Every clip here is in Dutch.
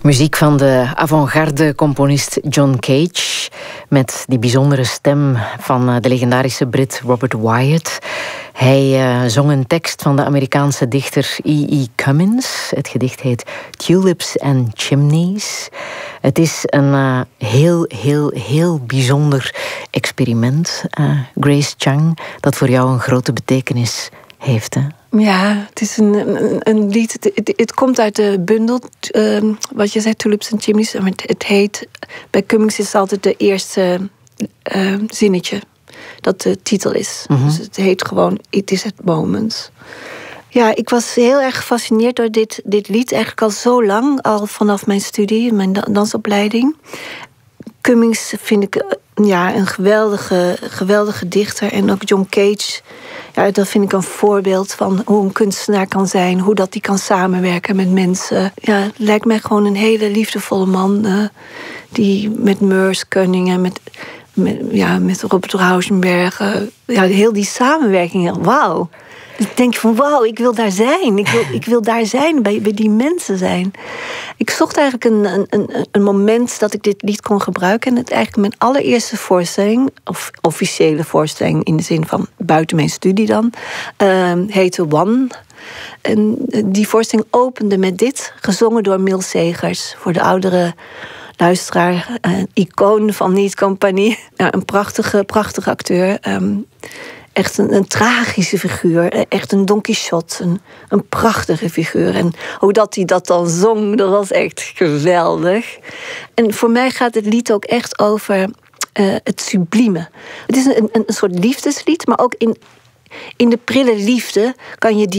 Muziek van de avant-garde componist John Cage, met die bijzondere stem van de legendarische Brit Robert Wyatt. Hij zong een tekst van de Amerikaanse dichter E.E. Cummins. Het gedicht heet Tulips and Chimneys. Het is een heel bijzonder experiment, Grace Chang, dat voor jou een grote betekenis heeft, hè? Ja, het is een lied. Het komt uit de bundel, wat je zei, Tulips and Chimneys. Het heet, bij Cummings is het altijd de eerste zinnetje dat de titel is. Mm-hmm. Dus het heet gewoon It is at Moment. Ja, ik was heel erg gefascineerd door dit lied. Eigenlijk al zo lang, al vanaf mijn studie, mijn dansopleiding. Cummings vind ik een geweldige dichter. En ook John Cage, ja, dat vind ik een voorbeeld van hoe een kunstenaar kan zijn. Hoe dat hij kan samenwerken met mensen. Ja, het lijkt mij gewoon een hele liefdevolle man. Die met Merce Cunningham en met Robert Rauschenberg. Heel die samenwerking. Wauw. Ik denk van wauw, ik wil daar zijn. Ik wil daar zijn, bij die mensen zijn. Ik zocht eigenlijk een moment dat ik dit lied kon gebruiken. En het eigenlijk mijn allereerste voorstelling, of officiële voorstelling in de zin van buiten mijn studie dan, heette One. En die voorstelling opende met dit, gezongen door Mil Segers. Voor de oudere luisteraar, een icoon van Niet Compagnie. Ja, een prachtige acteur. Echt een tragische figuur. Echt een Don Quixote. Een prachtige figuur. En hoe dat hij dat dan zong, dat was echt geweldig. En voor mij gaat het lied ook echt over het sublieme. Het is een soort liefdeslied, maar ook in de prille liefde kan je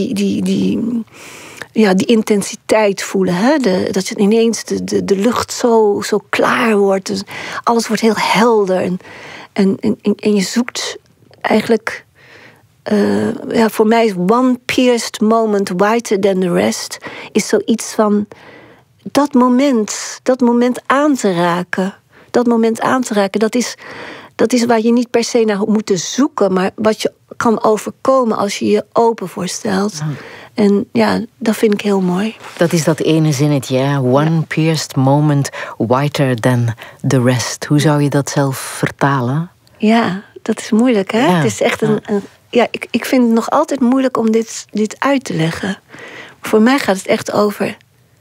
die intensiteit voelen. Hè? Dat je ineens de lucht zo klaar wordt. Dus alles wordt heel helder. En je zoekt eigenlijk, voor mij is one pierced moment whiter than the rest, is zoiets van dat moment aan te raken. Dat moment aan te raken, dat is waar je niet per se naar moet zoeken, maar wat je kan overkomen als je je open voorstelt. Ja. En ja, dat vind ik heel mooi. Dat is dat ene zinnetje, one pierced moment whiter than the rest. Hoe zou je dat zelf vertalen? Ja, dat is moeilijk, hè? Ja. Het is echt ik vind het nog altijd moeilijk om dit uit te leggen. Voor mij gaat het echt over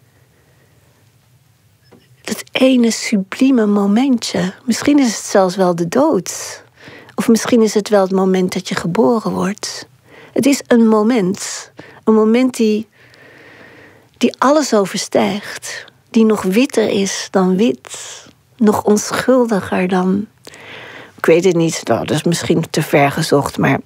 dat ene sublieme momentje. Misschien is het zelfs wel de dood. Of misschien is het wel het moment dat je geboren wordt. Het is een moment. Een moment die alles overstijgt. Die nog witter is dan wit. Nog onschuldiger dan... Ik weet het niet, dat is misschien te ver gezocht, maar...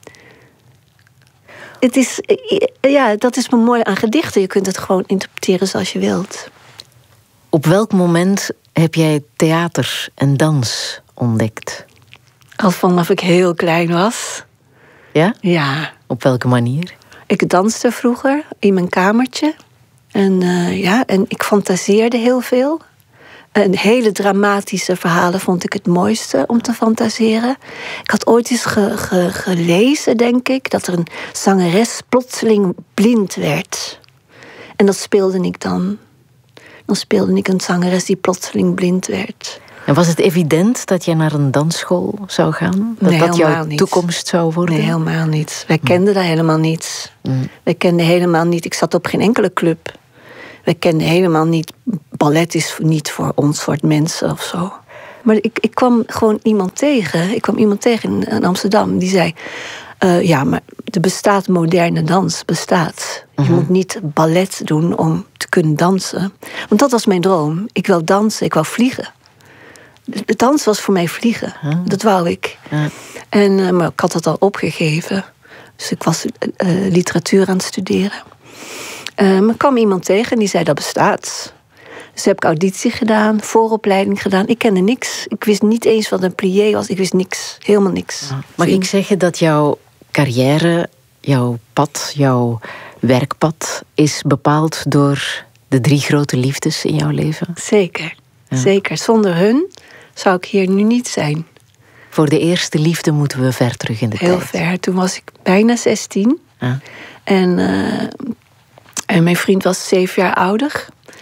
Het is, dat is me mooi aan gedichten. Je kunt het gewoon interpreteren zoals je wilt. Op welk moment heb jij theater en dans ontdekt? Al vanaf ik heel klein was. Ja? Ja. Op welke manier? Ik danste vroeger in mijn kamertje. En ik fantaseerde heel veel. En hele dramatische verhalen vond ik het mooiste om te fantaseren. Ik had ooit eens gelezen, denk ik, dat er een zangeres plotseling blind werd. En dat speelde ik dan. Dan speelde ik een zangeres die plotseling blind werd. En was het evident dat je naar een dansschool zou gaan? Dat jouw toekomst zou worden? Nee, helemaal niet. Wij kenden daar helemaal niets. Wij kenden helemaal niet. Ik zat op geen enkele club. Wij kenden helemaal niet. Ballet is niet voor ons soort mensen of zo. Maar ik kwam gewoon iemand tegen. Ik kwam iemand tegen in Amsterdam. Die zei, maar er bestaat moderne dans. Bestaat. Je moet niet ballet doen om te kunnen dansen. Want dat was mijn droom. Ik wou dansen, ik wou vliegen. De dans was voor mij vliegen. Dat wou ik. Maar ik had dat al opgegeven. Dus ik was literatuur aan het studeren. Maar er kwam iemand tegen en die zei dat bestaat. Dus heb ik auditie gedaan, vooropleiding gedaan. Ik kende niks. Ik wist niet eens wat een plié was. Ik wist niks. Helemaal niks. Mag ik zeggen dat jouw carrière, jouw pad, jouw werkpad is bepaald door de 3 grote liefdes in jouw leven? Zeker. Ja. Zeker. Zonder hun zou ik hier nu niet zijn. Voor de eerste liefde moeten we ver terug in de tijd. Heel ver. Toen was ik bijna 16. En mijn vriend was 7 jaar ouder.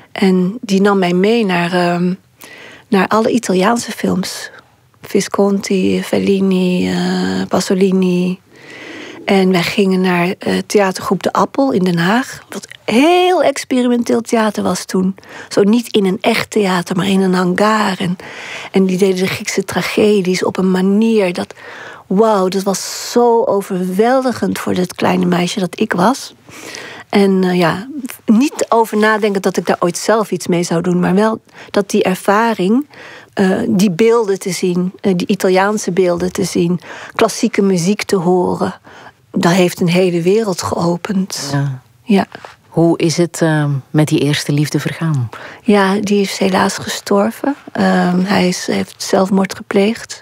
En die nam mij mee naar alle Italiaanse films. Visconti, Fellini, Pasolini. En wij gingen naar theatergroep De Appel in Den Haag. Wat heel experimenteel theater was toen. Zo niet in een echt theater, maar in een hangar. En die deden de Griekse tragedies op een manier dat... Wauw, dat was zo overweldigend voor dat kleine meisje dat ik was. En niet over nadenken dat ik daar ooit zelf iets mee zou doen... maar wel dat die ervaring, die beelden te zien... die Italiaanse beelden te zien, klassieke muziek te horen... dat heeft een hele wereld geopend. Ja. Hoe is het met die eerste liefde vergaan? Ja, die is helaas gestorven. Hij heeft zelfmoord gepleegd.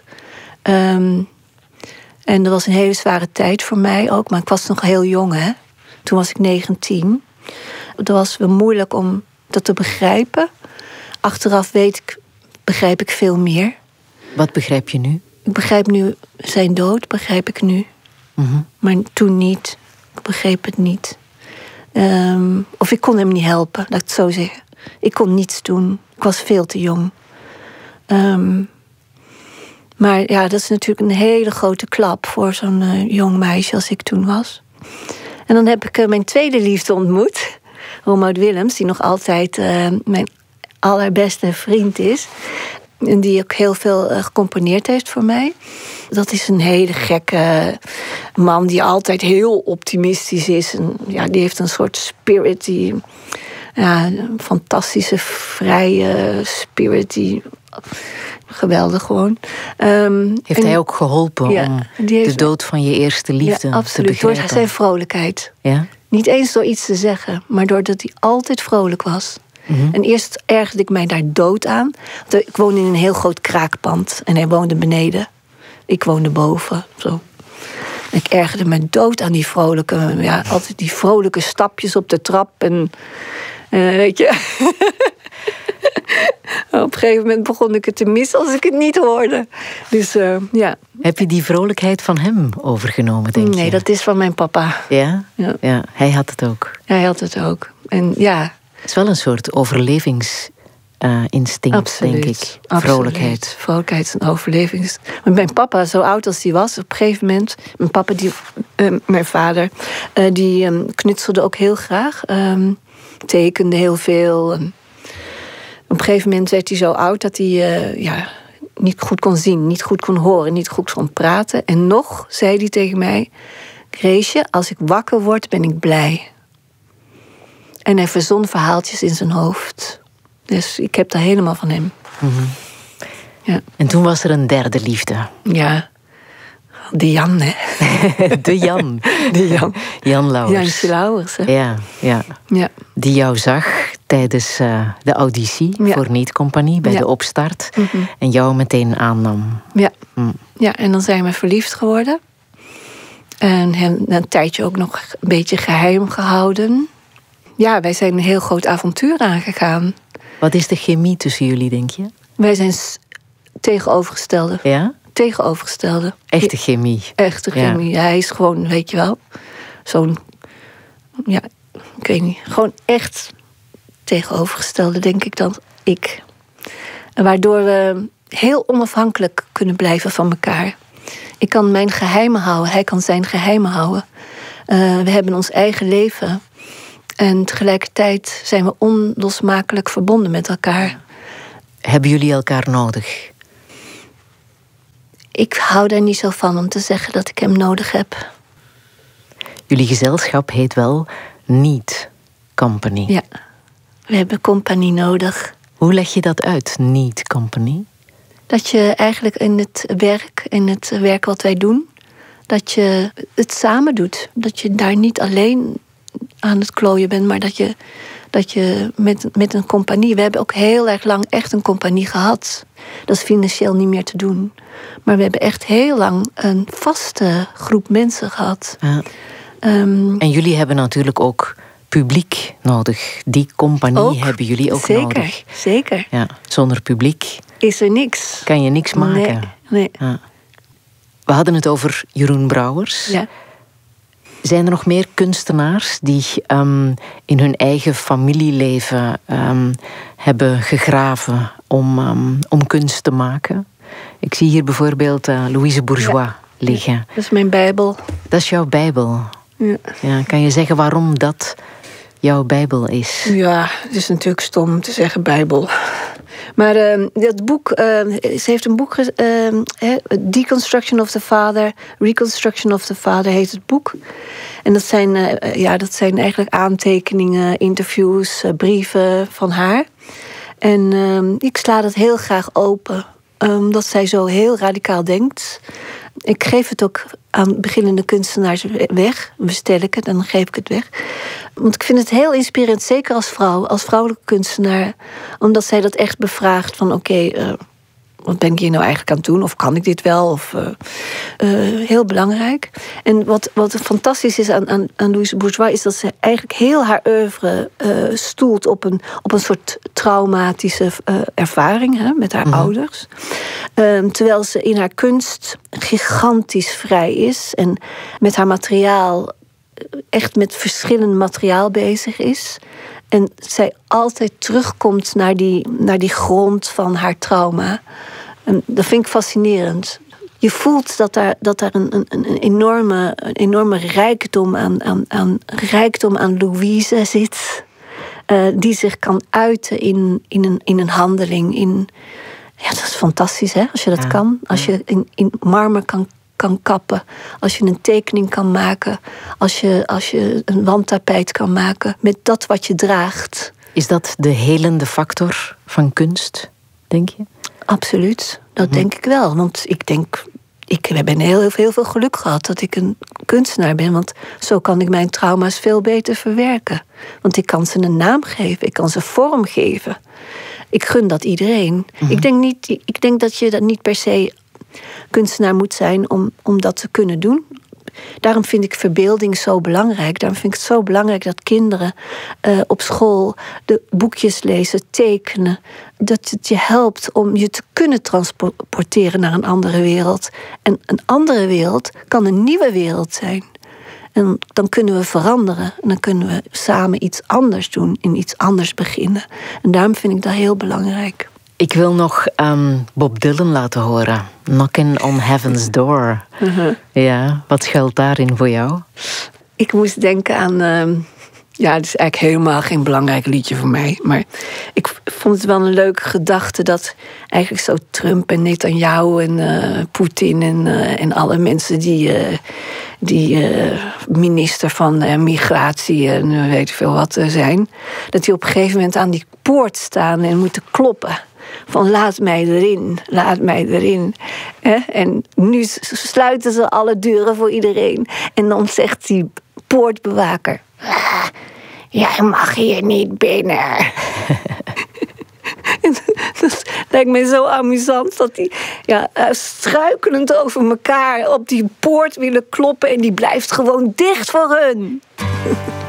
En dat was een hele zware tijd voor mij ook. Maar ik was nog heel jong, hè. Toen was ik 19. Het was wel moeilijk om dat te begrijpen. Achteraf begrijp ik veel meer. Wat begrijp je nu? Ik begrijp nu zijn dood, begrijp ik nu. Mm-hmm. Maar toen niet. Ik begreep het niet. Of ik kon hem niet helpen, laat ik het zo zeggen. Ik kon niets doen. Ik was veel te jong. Maar ja, dat is natuurlijk een hele grote klap voor zo'n jong meisje als ik toen was. En dan heb ik mijn tweede liefde ontmoet. Romuald Willems, die nog altijd mijn allerbeste vriend is. En die ook heel veel gecomponeerd heeft voor mij. Dat is een hele gekke man die altijd heel optimistisch is. En, ja, die heeft een soort spirit, een fantastische, vrije spirit. Geweldig gewoon. Heeft hij ook geholpen om de dood van je eerste liefde te begrijpen? Door zijn vrolijkheid. Ja? Niet eens door iets te zeggen, maar doordat hij altijd vrolijk was. Mm-hmm. En eerst ergerde ik mij daar dood aan. Want ik woonde in een heel groot kraakpand en hij woonde beneden. Ik woonde boven. Zo. En ik ergerde me dood aan die vrolijke, altijd die vrolijke stapjes op de trap. En weet je. Op een gegeven moment begon ik het te missen als ik het niet hoorde. Dus ja. Heb je die vrolijkheid van hem overgenomen, denk je? Nee, dat is van mijn papa. Ja? Ja, hij had het ook. Hij had het ook. En ja. Het is wel een soort overlevingsinstinct, denk ik. Vrolijkheid. Vrolijkheid is een overlevings... Maar mijn papa, zo oud als hij was, op een gegeven moment... Mijn vader, die knutselde ook heel graag. Tekende heel veel. En op een gegeven moment werd hij zo oud dat hij niet goed kon zien, niet goed kon horen, niet goed kon praten. En nog zei hij tegen mij: Greesje, als ik wakker word, ben ik blij. En hij verzon verhaaltjes in zijn hoofd. Dus ik heb daar helemaal van hem. Mm-hmm. Ja. En toen was er een derde liefde. Ja, de Jan, hè? De Jan. De Jan. Jan Lauwers. Jantje Lauwers, hè? Ja. Die jou zag tijdens de auditie voor Niet Compagnie bij de opstart. Mm-hmm. En jou meteen aannam. Ja. Ja, en dan zijn we verliefd geworden. En hebben een tijdje ook nog een beetje geheim gehouden. Ja, wij zijn een heel groot avontuur aangegaan. Wat is de chemie tussen jullie, denk je? Wij zijn tegenovergestelde. Ja? Tegenovergestelde. Echte chemie. Echte chemie. Ja, hij is gewoon, weet je wel, zo'n... Ja, ik weet niet. Gewoon echt tegenovergestelde, denk ik dan ik. En waardoor we heel onafhankelijk kunnen blijven van elkaar. Ik kan mijn geheimen houden, hij kan zijn geheimen houden. We hebben ons eigen leven. En tegelijkertijd zijn we onlosmakelijk verbonden met elkaar. Hebben jullie elkaar nodig? Ik hou daar niet zo van om te zeggen dat ik hem nodig heb. Jullie gezelschap heet wel Niet Company. Ja, we hebben compagnie nodig. Hoe leg je dat uit, Niet Company? Dat je eigenlijk in het werk wat wij doen, dat je het samen doet. Dat je daar niet alleen aan het klooien bent, maar dat je met een compagnie... We hebben ook heel erg lang echt een compagnie gehad. Dat is financieel niet meer te doen. Maar we hebben echt heel lang een vaste groep mensen gehad. Ja. En jullie hebben natuurlijk ook publiek nodig. Die compagnie hebben jullie ook nodig. Zeker. Ja, zonder publiek is er niks. Kan je niks maken. Nee. Ja. We hadden het over Jeroen Brouwers. Ja. Zijn er nog meer kunstenaars die in hun eigen familieleven hebben gegraven om kunst te maken? Ik zie hier bijvoorbeeld Louise Bourgeois liggen. Ja, dat is mijn Bijbel. Dat is jouw Bijbel? Ja. Ja, kan je zeggen waarom dat jouw Bijbel is? Ja, het is natuurlijk stom om te zeggen Bijbel. Maar dat boek, ze heeft een boek, Deconstruction of the Father, Reconstruction of the Father heet het boek. En dat zijn eigenlijk aantekeningen, interviews, brieven van haar. En ik sla dat heel graag open, omdat zij zo heel radicaal denkt. Ik geef het ook aan beginnende kunstenaars weg. Bestel ik het en dan geef ik het weg. Want ik vind het heel inspirerend, zeker als vrouw, als vrouwelijke kunstenaar. Omdat zij dat echt bevraagt van oké, wat ben ik hier nou eigenlijk aan het doen? Of kan ik dit wel? Of, heel belangrijk. En wat fantastisch is aan Louise Bourgeois is dat ze eigenlijk heel haar oeuvre stoelt op een soort traumatische ervaring met haar ouders. Terwijl ze in haar kunst gigantisch vrij is en met haar materiaal echt met verschillend materiaal bezig is. En zij altijd terugkomt naar die grond van haar trauma. En dat vind ik fascinerend. Je voelt dat daar een enorme rijkdom aan Louise zit. Die zich kan uiten in een handeling. Ja, dat is fantastisch, hè? Als je dat kan. Als je in marmer kan kappen. Als je een tekening kan maken. Als je een wandtapijt kan maken. Met dat wat je draagt. Is dat de helende factor van kunst, denk je? Absoluut. Dat denk ik wel. Want ik heb heel veel geluk gehad dat ik een kunstenaar ben. Want zo kan ik mijn trauma's veel beter verwerken. Want ik kan ze een naam geven. Ik kan ze vorm geven. Ik gun dat iedereen. Ik denk dat je dat niet per se kunstenaar moet zijn om dat te kunnen doen. Daarom vind ik verbeelding zo belangrijk. Daarom vind ik het zo belangrijk dat kinderen op school de boekjes lezen, tekenen. Dat het je helpt om je te kunnen transporteren naar een andere wereld. En een andere wereld kan een nieuwe wereld zijn. En dan kunnen we veranderen. En dan kunnen we samen iets anders doen. En iets anders beginnen. En daarom vind ik dat heel belangrijk. Ik wil nog Bob Dylan laten horen. Knocking on Heaven's Door. Ja, wat schuilt daarin voor jou? Ik moest denken aan... het is eigenlijk helemaal geen belangrijk liedje voor mij. Maar ik vond het wel een leuke gedachte dat eigenlijk zo Trump en Netanyahu en Poetin en alle mensen die minister van migratie en weet ik veel wat zijn, dat die op een gegeven moment aan die poort staan en moeten kloppen. Van laat mij erin, laat mij erin. En nu sluiten ze alle deuren voor iedereen. En dan zegt die poortbewaker: jij mag hier niet binnen. Dat lijkt me zo amusant dat die struikelend over elkaar op die poort willen kloppen. En die blijft gewoon dicht voor hun.